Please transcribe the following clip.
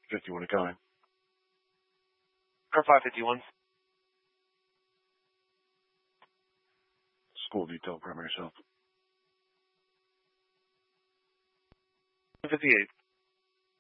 51 to going. Car 551. School detail, primary self. 58.